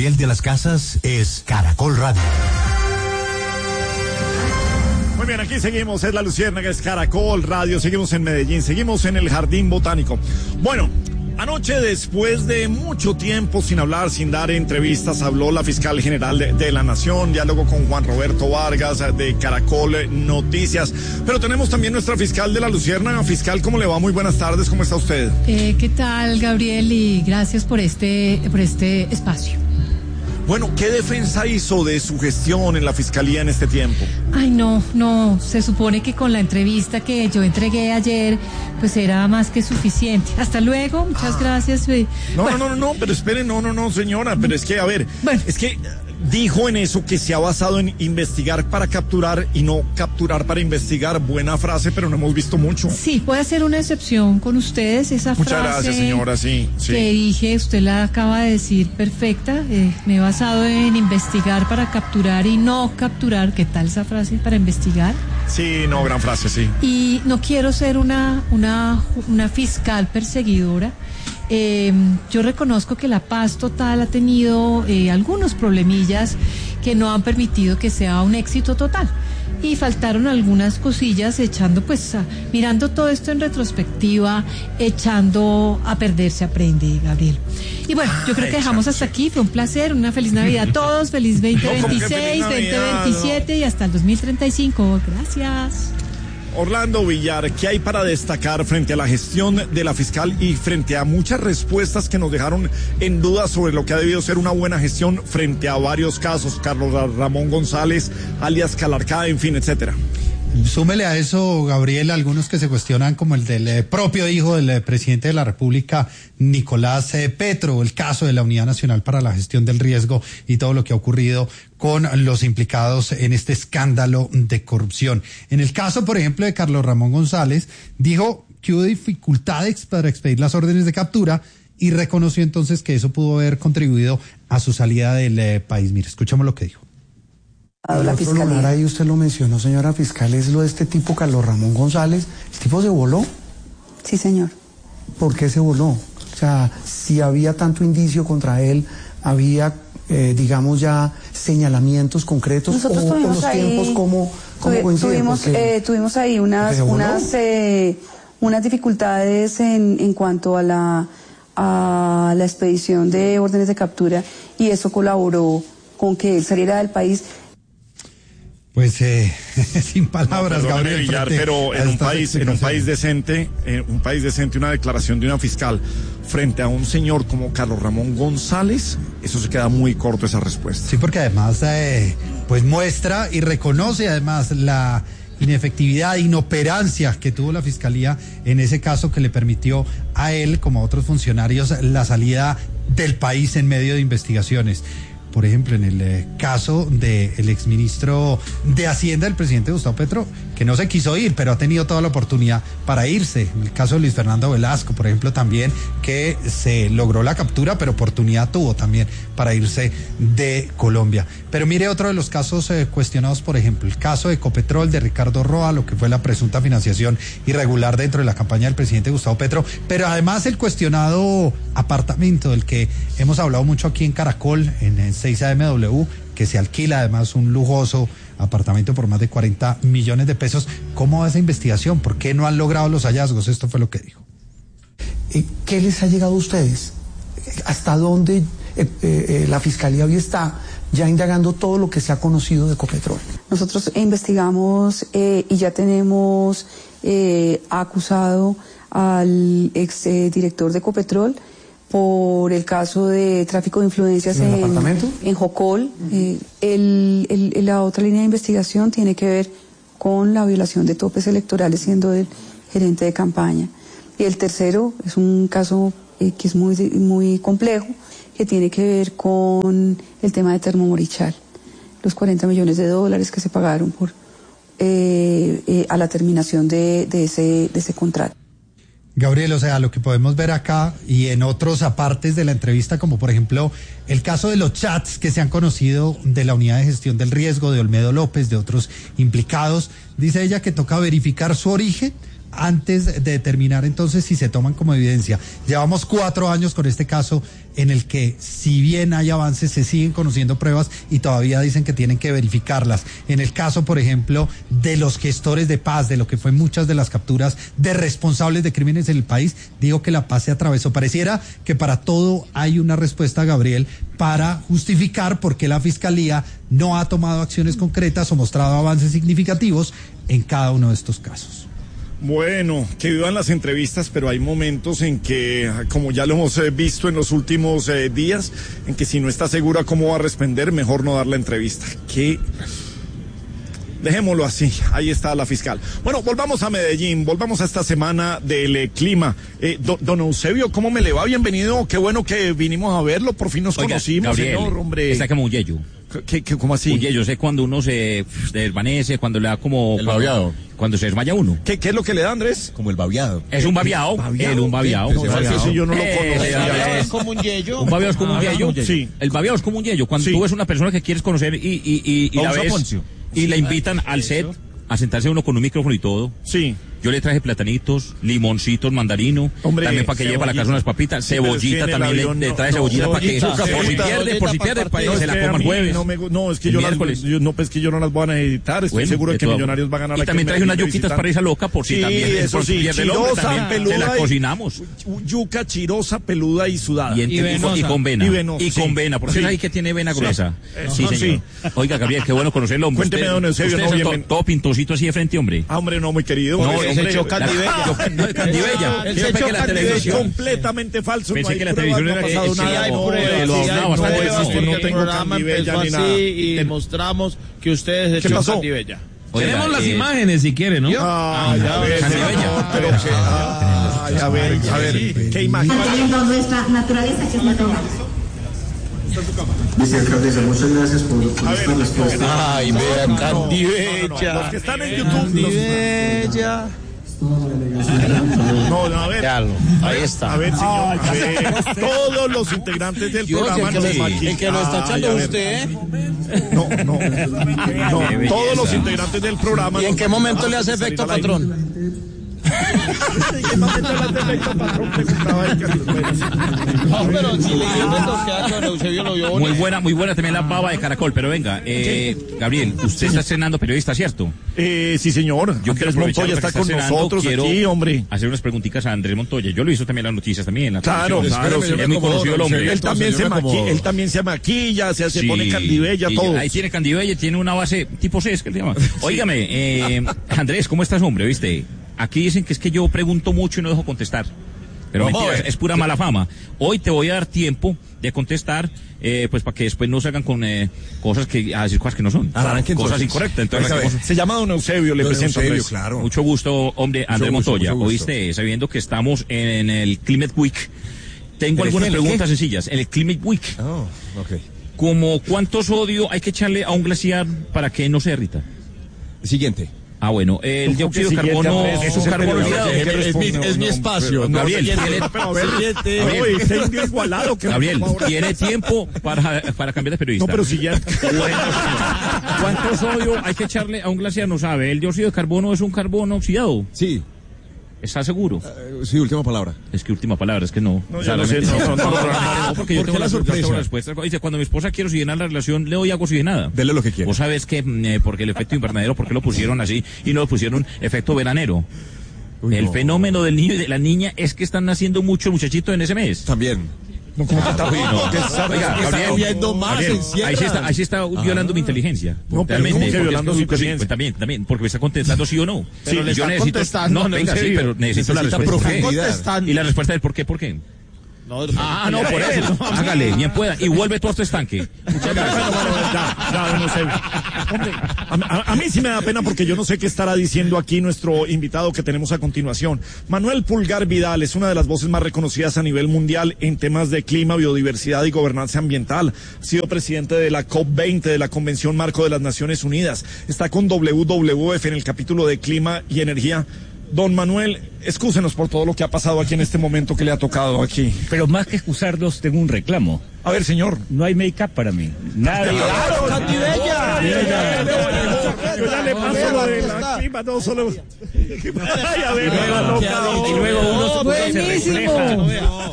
Gabriel de las Casas es Caracol Radio. Muy bien, aquí seguimos, es La Luciérnaga, es Caracol Radio, seguimos en Medellín, seguimos en el Jardín Botánico. Bueno, anoche, después de mucho tiempo sin hablar, sin dar entrevistas, habló la fiscal general de la Nación, diálogo con Juan Roberto Vargas de Caracol Noticias, pero tenemos también nuestra fiscal de La Luciérnaga. Fiscal, ¿cómo le va? Muy buenas tardes, ¿cómo está usted? ¿Qué tal, Gabriel? Y gracias por este espacio. Bueno, ¿qué defensa hizo de su gestión en la fiscalía en este tiempo? Ay, no, se supone que con la entrevista que yo entregué ayer, pues era más que suficiente. Hasta luego, muchas gracias. No, pero espere, no, señora, pero es que, a ver, es que dijo en eso que se ha basado en investigar para capturar y no capturar para investigar. Buena frase, pero no hemos visto mucho. Sí, puede hacer una excepción con ustedes, esa Muchas frase. Muchas gracias, señora, sí. Que dije, usted la acaba de decir perfecta. Me he basado en investigar para capturar y no capturar. ¿Qué tal esa frase para investigar? Sí, no, gran frase, sí. Y no quiero ser una fiscal perseguidora. Yo reconozco que la paz total ha tenido algunos problemillas que no han permitido que sea un éxito total. Y faltaron algunas cosillas mirando todo esto en retrospectiva, echando a perder se aprende, Gabriel. Y bueno, yo creo que dejamos hasta aquí. Fue un placer, una feliz Navidad a todos, feliz 2026, 2027 y hasta el 2035. Gracias. Orlando Villar, ¿qué hay para destacar frente a la gestión de la fiscal y frente a muchas respuestas que nos dejaron en duda sobre lo que ha debido ser una buena gestión frente a varios casos? Carlos Ramón González, alias Calarcá, en fin, etcétera. Súmele a eso, Gabriel, algunos que se cuestionan, como el del propio hijo del presidente de la República, Nicolás Petro, el caso de la Unidad Nacional para la Gestión del Riesgo y todo lo que ha ocurrido con los implicados en este escándalo de corrupción. En el caso, por ejemplo, de Carlos Ramón González, dijo que hubo dificultades para expedir las órdenes de captura y reconoció entonces que eso pudo haber contribuido a su salida del país. Mire, escuchemos lo que dijo. La fiscalía. Ahí usted lo mencionó, señora fiscal, es lo de este tipo Carlos Ramón González. ¿El tipo se voló? Sí, señor. ¿Por qué se voló? O sea, si había tanto indicio contra él, había, digamos, ya señalamientos concretos. Nosotros tuvimos los ahí, tiempos, ¿cómo coinciden? Tuvimos ahí unas dificultades en cuanto a la expedición de órdenes de captura, y eso colaboró con que él saliera del país. Pues sin palabras, Gabriel. Villar, pero en un país decente, una declaración de una fiscal frente a un señor como Carlos Ramón González, eso se queda muy corto, esa respuesta. Sí, porque además pues muestra y reconoce además la inefectividad, inoperancia que tuvo la fiscalía en ese caso, que le permitió a él, como a otros funcionarios, la salida del país en medio de investigaciones. Por ejemplo, en el caso del exministro de Hacienda, el presidente Gustavo Petro, que no se quiso ir, pero ha tenido toda la oportunidad para irse. En el caso de Luis Fernando Velasco, por ejemplo, también, que se logró la captura, pero oportunidad tuvo también para irse de Colombia. Pero mire otro de los casos cuestionados, por ejemplo, el caso de Ecopetrol, de Ricardo Roa, lo que fue la presunta financiación irregular dentro de la campaña del presidente Gustavo Petro, pero además el cuestionado apartamento del que hemos hablado mucho aquí en Caracol, en 6AMW, que se alquila además un lujoso apartamento por más de 40 millones de pesos. ¿Cómo va esa investigación? ¿Por qué no han logrado los hallazgos? Esto fue lo que dijo. ¿Qué les ha llegado a ustedes? ¿Hasta dónde la Fiscalía hoy está ya indagando todo lo que se ha conocido de Ecopetrol? Nosotros investigamos y ya tenemos acusado al ex director de Ecopetrol por el caso de tráfico de influencias en Jocol. La otra línea de investigación tiene que ver con la violación de topes electorales, siendo el gerente de campaña. Y el tercero es un caso que es muy complejo, que tiene que ver con el tema de Termomorichal, los $40 millones que se pagaron por a la terminación de ese contrato. Gabriel, o sea, lo que podemos ver acá y en otros apartes de la entrevista, como por ejemplo el caso de los chats que se han conocido de la Unidad de Gestión del Riesgo de Olmedo López, de otros implicados, dice ella que toca verificar su origen antes de determinar entonces si se toman como evidencia. Llevamos 4 años con este caso en el que, si bien hay avances, se siguen conociendo pruebas y todavía dicen que tienen que verificarlas. En el caso, por ejemplo, de los gestores de paz, de lo que fue muchas de las capturas de responsables de crímenes en el país, digo que la paz se atravesó. Pareciera que para todo hay una respuesta, Gabriel, para justificar por qué la Fiscalía no ha tomado acciones concretas o mostrado avances significativos en cada uno de estos casos. Bueno, que vivan las entrevistas, pero hay momentos en que, como ya lo hemos visto en los últimos días, en que si no está segura cómo va a responder, mejor no dar la entrevista. Dejémoslo así, ahí está la fiscal. Bueno, volvamos a Medellín, volvamos a esta semana del clima. Don Eusebio, ¿cómo me le va? Bienvenido, qué bueno que vinimos a verlo, por fin nos conocimos, Gabriel, señor, hombre. está como un yeyo. ¿Cómo así? Un yeyo, sé cuando uno se desvanece, cuando le da como... El babeado. Cuando se desmaya uno. ¿Qué es lo que le da, Andrés? Como el babeado. Es un babeado. Un babeado. Si yo no lo conozco. Es como un yeyo. Un babeado es como un yeyo. Sí. El babeado es como un yeyo. Cuando tú ves una persona que quieres conocer y la ves y la invitan al set a sentarse uno con un micrófono y todo. Sí. Yo le traje platanitos, limoncitos, mandarino, hombre, también para que lleve para la casa unas papitas, cebollita también le trae cebollita para que por si pierde, se la coma el jueves. No, es que yo no las voy a necesitar, estoy seguro de que Millonarios va a ganar. Y también traje unas yuquitas para esa loca por si también pierde el hombre, también se la cocinamos. Yuca chirosa, peluda y sudada. Y con vena. Y con vena, porque es ahí que tiene vena gruesa. Sí, señor. Oiga, Gabriel, qué bueno conocerlo, hombre. Cuénteme, don Eusebio. Usted todo pintosito así de frente, hombre. Hombre, no, muy querido. Se echó Candibella. Él se echó Candibella. Es completamente falso. Pensé que la televisión era que no tengo Candibella ni nada. Y demostramos que ustedes echó Candibella. Tenemos las imágenes si quiere, ¿no? A ver, ¿qué imagen? Manteniendo nuestra naturaleza, que es natural. Vicealcaldesa, muchas gracias por esta respuesta. Ay, vean, Candibella. Los que están en YouTube. Candibella. No, a ver. Ahí está. A ver, señor. A ver, todos los integrantes del programa nos maquillan. El que lo está echando usted. No. Todos los integrantes del programa. ¿Y en qué momento le hace efecto, patrón? ¿En qué momento le hace efecto, patrón? No, pero si le dio que Eusebio lo vio. Muy buena también la pava de Caracol, pero venga, Gabriel, usted está estrenando periodista, ¿cierto? Sí, señor. Yo quiero aprovechar Montoya está con nosotros aquí, hombre. Hacer unas preguntitas a Andrés Montoya. Yo lo hizo también las noticias también. Claro. Es muy conocido el hombre. Él también se maquilla, se pone Candibella, todo. Ahí tiene Candibella, tiene una base tipo C, es que le llama. Óigame, Andrés, ¿cómo estás, hombre? ¿Viste? Aquí dicen que es que yo pregunto mucho y no dejo contestar. Pero mentira, es pura mala fama. Hoy te voy a dar tiempo de contestar, pues para que después no salgan con cosas a decir cosas que no son. Cosas incorrectas. Entonces, se llama don Eusebio, le presento. Eusebio, claro. Mucho gusto, hombre, Andrés Montoya. Oíste, sabiendo que estamos en el Climate Week, tengo algunas preguntas sencillas. En el Climate Week. Como ¿cuánto sodio hay que echarle a un glaciar para que no se derrita? Siguiente. Bueno, el dióxido de carbono es un carbono olvidado. Es mi espacio. Gabriel, Gabriel, tiene tiempo para cambiar de periodista. No, pero siguiente. ¿Cuánto sodio hay que echarle a un glaciar? No sabe. ¿El dióxido de carbono es un carbono oxidado? Sí. ¿Estás seguro? Sí, última palabra. Es que última palabra, es que no. No, yo no sé. No, porque yo tengo la sorpresa. Respuesta. Dice, cuando mi esposa quiere oxigenar la relación, le doy agua oxigenada. Dele lo que quiera. Vos sabés que, porque el efecto invernadero, ¿por qué lo pusieron así? Y no lo pusieron efecto veranero. El fenómeno del niño y de la niña es que están naciendo muchos muchachitos en ese mes. También. No, ¿cómo que está viendo más ahí sí está violando mi inteligencia. No, pero ¿cómo que violando su inteligencia? También, porque me está contestando sí o no. Pero yo necesito, venga, sí, pero necesito la respuesta. ¿Y la respuesta del por qué? ¿Por qué? No, por eso. Hágale, bien pueda. Y vuelve todo este estanque. Muchas gracias. No sé. Hombre, a mí sí me da pena porque yo no sé qué estará diciendo aquí nuestro invitado que tenemos a continuación. Manuel Pulgar Vidal es una de las voces más reconocidas a nivel mundial en temas de clima, biodiversidad y gobernanza ambiental. Ha sido presidente de la COP20, de la Convención Marco de las Naciones Unidas. Está con WWF en el capítulo de clima y energía. Don Manuel, excúsenos por todo lo que ha pasado aquí en este momento que le ha tocado aquí. Pero más que excusarlos, tengo un reclamo. A ver, señor. No hay make-up para mí. Nada. ¡Claro, Candibella! Yo ya le paso lo de la clima, no solo. Y luego uno se refleja.